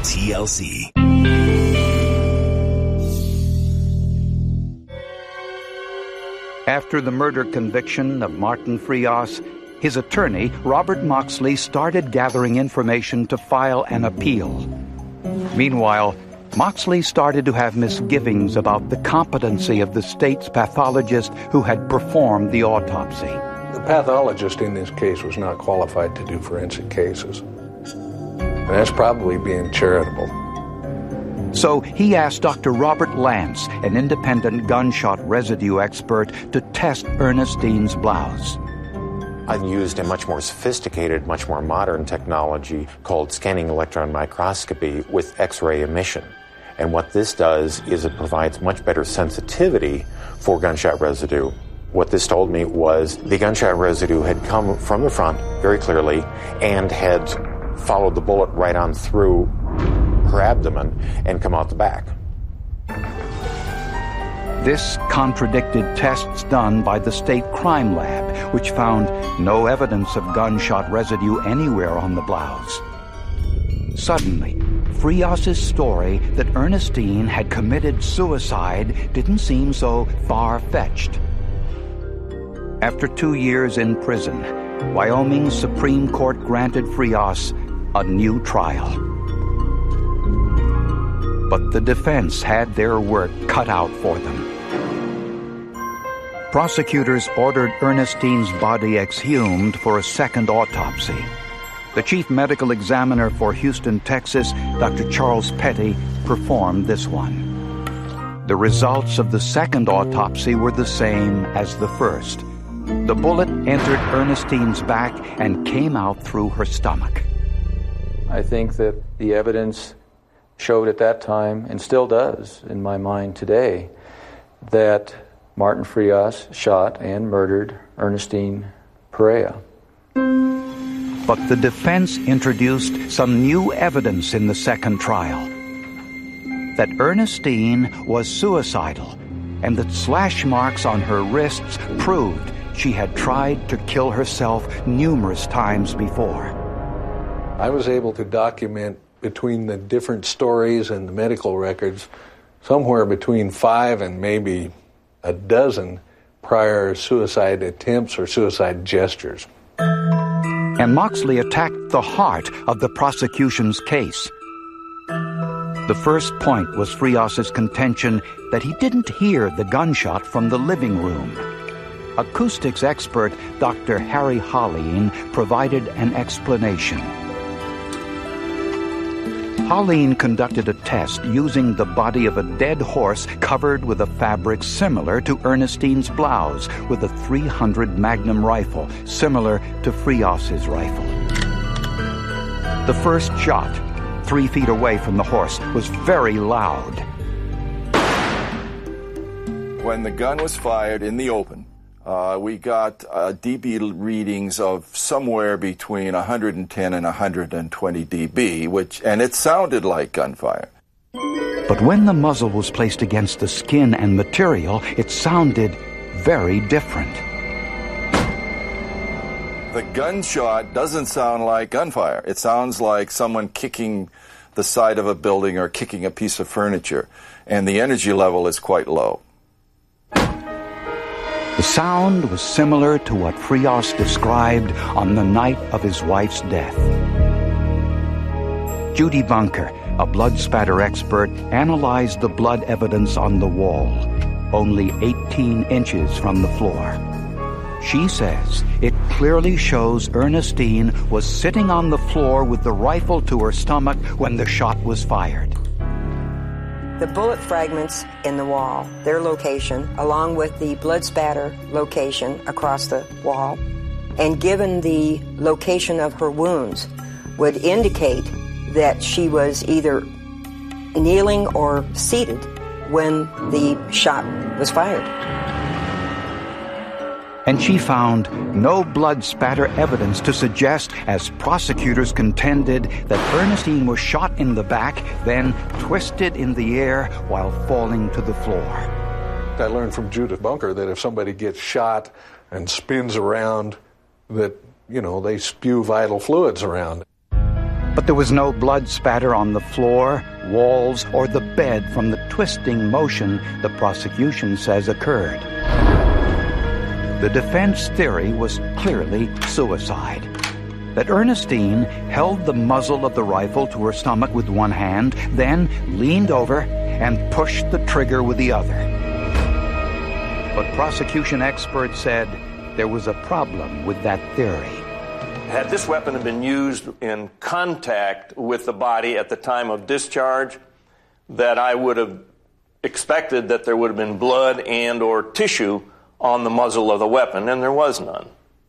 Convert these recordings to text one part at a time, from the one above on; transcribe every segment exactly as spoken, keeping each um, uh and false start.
T L C. After the murder conviction of Martin Frias, his attorney, Robert Moxley, started gathering information to file an appeal. Meanwhile, Moxley started to have misgivings about the competency of the state's pathologist who had performed the autopsy. The pathologist in this case was not qualified to do forensic cases. And that's probably being charitable. So he asked Doctor Robert Lance, an independent gunshot residue expert, to test Ernestine's blouse. I've used a much more sophisticated, much more modern technology called scanning electron microscopy with X-ray emission. And what this does is it provides much better sensitivity for gunshot residue. What this told me was the gunshot residue had come from the front very clearly and had followed the bullet right on through her abdomen and come out the back. This contradicted tests done by the state crime lab, which found no evidence of gunshot residue anywhere on the blouse. Suddenly, Frias's story that Ernestine had committed suicide didn't seem so far-fetched. After two years in prison, Wyoming's Supreme Court granted Frias a new trial. But the defense had their work cut out for them. Prosecutors ordered Ernestine's body exhumed for a second autopsy. The chief medical examiner for Houston, Texas, Doctor Charles Petty, performed this one. The results of the second autopsy were the same as the first. The bullet entered Ernestine's back and came out through her stomach. I think that the evidence showed at that time, and still does in my mind today, that Martin Frias shot and murdered Ernestine Perea. But the defense introduced some new evidence in the second trial. That Ernestine was suicidal, and that slash marks on her wrists proved she had tried to kill herself numerous times before. I was able to document between the different stories and the medical records somewhere between five and maybe a dozen prior suicide attempts or suicide gestures. And Moxley attacked the heart of the prosecution's case. The first point was Frias's contention that he didn't hear the gunshot from the living room. Acoustics expert Doctor Harry Holleen provided an explanation. Holleen conducted a test using the body of a dead horse covered with a fabric similar to Ernestine's blouse, with a three hundred Magnum rifle, similar to Frias's rifle. The first shot, three feet away from the horse, was very loud. When the gun was fired in the open, Uh, we got uh, dB readings of somewhere between one hundred ten and one hundred twenty dB, which, and it sounded like gunfire. But when the muzzle was placed against the skin and material, it sounded very different. The gunshot doesn't sound like gunfire. It sounds like someone kicking the side of a building or kicking a piece of furniture, and the energy level is quite low. The sound was similar to what Frias described on the night of his wife's death. Judy Bunker, a blood spatter expert, analyzed the blood evidence on the wall, only eighteen inches from the floor. She says it clearly shows Ernestine was sitting on the floor with the rifle to her stomach when the shot was fired. The bullet fragments in the wall, their location, along with the blood spatter location across the wall, and given the location of her wounds, would indicate that she was either kneeling or seated when the shot was fired. And she found no blood spatter evidence to suggest, as prosecutors contended, that Ernestine was shot in the back, then twisted in the air while falling to the floor. I learned from Judith Bunker that if somebody gets shot and spins around, that, you know, they spew vital fluids around. But there was no blood spatter on the floor, walls, or the bed from the twisting motion the prosecution says occurred. The defense theory was clearly suicide. That Ernestine held the muzzle of the rifle to her stomach with one hand, then leaned over and pushed the trigger with the other. But prosecution experts said there was a problem with that theory. Had this weapon been used in contact with the body at the time of discharge, that I would have expected that there would have been blood and or tissue on the muzzle of the weapon, and there was none.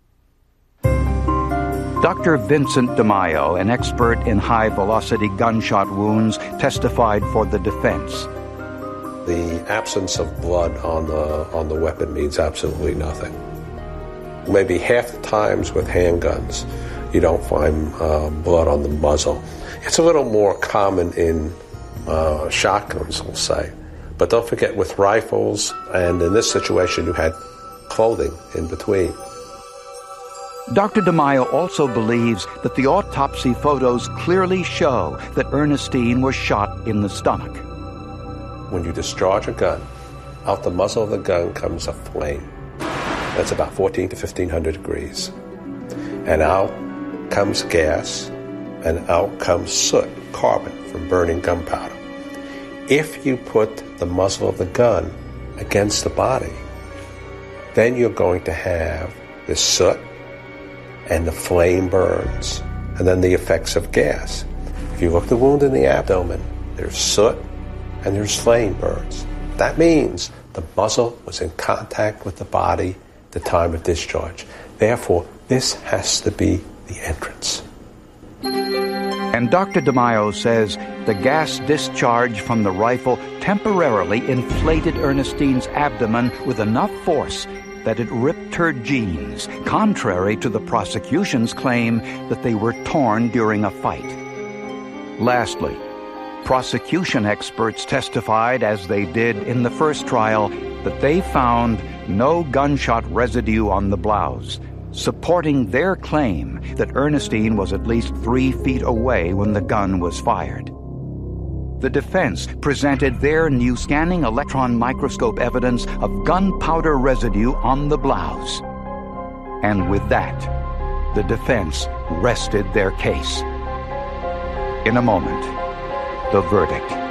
Doctor Vincent DeMaio, an expert in high-velocity gunshot wounds, testified for the defense. The absence of blood on the on the weapon means absolutely nothing. Maybe half the times with handguns, you don't find uh, blood on the muzzle. It's a little more common in uh, shotguns, we'll say. But don't forget, with rifles, and in this situation, you had clothing in between. Doctor DeMaio also believes that the autopsy photos clearly show that Ernestine was shot in the stomach. When you discharge a gun, out the muzzle of the gun comes a flame. That's about fourteen to fifteen hundred degrees. And out comes gas, and out comes soot, carbon, from burning gunpowder. If you put the muzzle of the gun against the body, then you're going to have this soot, and the flame burns, and then the effects of gas. If you look at the wound in the abdomen, there's soot, and there's flame burns. That means the muzzle was in contact with the body the time of discharge. Therefore, this has to be the entrance. And Doctor DeMaio says the gas discharge from the rifle temporarily inflated Ernestine's abdomen with enough force that it ripped her jeans, contrary to the prosecution's claim that they were torn during a fight. Lastly, prosecution experts testified, as they did in the first trial, that they found no gunshot residue on the blouse, supporting their claim that Ernestine was at least three feet away when the gun was fired. The defense presented their new scanning electron microscope evidence of gunpowder residue on the blouse. And with that, the defense rested their case. In a moment, the verdict.